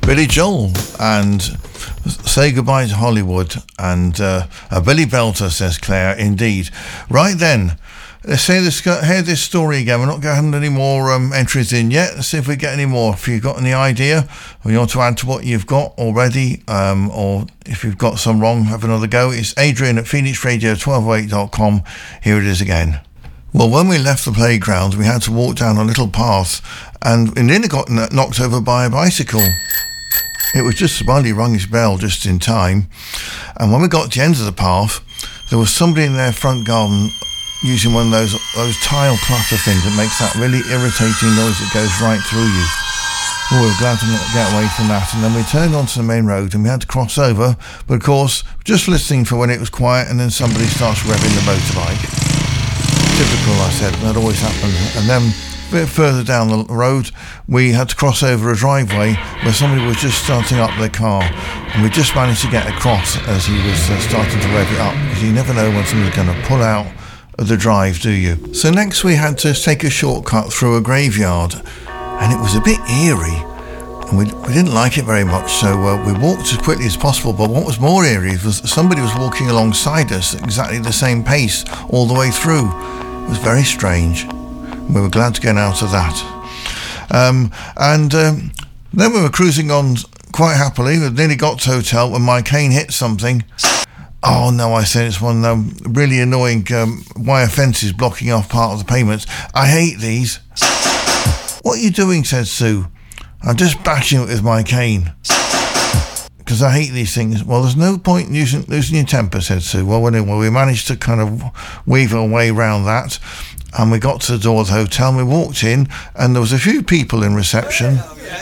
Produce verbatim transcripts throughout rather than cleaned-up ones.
Billy Joel and Say Goodbye to Hollywood, and uh, a Billy Belter, says Claire. Indeed. Right then, let's say this, hear this story again. We're not getting any more um, entries in yet. Let's see if we get any more. If you've got any idea or you want to add to what you've got already, um, or if you've got some wrong, have another go. It's Adrian at phoenix radio twelve oh eight dot com. Here it is again. Well, when we left the playground, we had to walk down a little path, and we nearly got knocked over by a bicycle. It was just somebody rung his bell just in time, and when we got to the end of the path, there was somebody in their front garden using one of those those tile clatter things that makes that really irritating noise that goes right through you. Oh, we were glad to get away from that, and then we turned onto the main road and we had to cross over, but of course, just listening for when it was quiet, and then somebody starts revving the motorbike. Typical, I said, that always happens. And then a bit further down the road, we had to cross over a driveway where somebody was just starting up their car, and we just managed to get across as he was uh, starting to rev it up, because you never know when somebody's going to pull out of the drive, do you? So next we had to take a shortcut through a graveyard, and it was a bit eerie, and we, we didn't like it very much, so uh, we walked as quickly as possible. But what was more eerie was that somebody was walking alongside us at exactly the same pace all the way through. It was very strange. We were glad to get out of that. Um, and um, then we were cruising on quite happily. We nearly got to the hotel when my cane hit something. Oh no, I said, it's one of um, really annoying um, wire fences blocking off part of the pavements. I hate these. What are you doing, said Sue. I'm just bashing it with my cane, because I hate these things. Well, there's no point in using, losing your temper, said Sue. Well, anyway, we managed to kind of weave our way around that, and we got to the door of the hotel, and we walked in, and there was a few people in reception,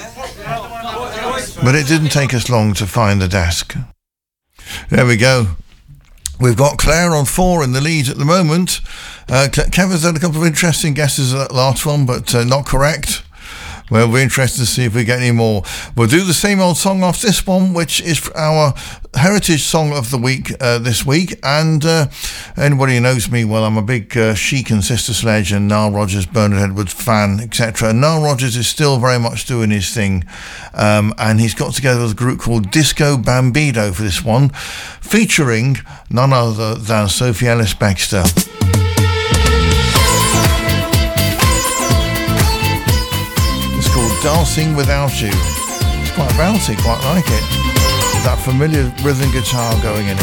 but it didn't take us long to find the desk. There we go. We've got Claire on four in the lead at the moment. Uh, Kevin's had a couple of interesting guesses at that last one, but uh, not correct. Well, we're interested to see if we get any more. We'll do the same old song off this one, which is our Heritage Song of the Week uh, this week. And uh, anybody who knows me, well, I'm a big uh, Chic and Sister Sledge and Nile Rodgers, Bernard Edwards fan, et cetera. And Nile Rodgers is still very much doing his thing. Um, and he's got together with a group called Disco Bambino for this one, featuring none other than Sophie Ellis-Bextor. Dancing Without You. It's quite bouncy, quite like it. With that familiar rhythm guitar going in it.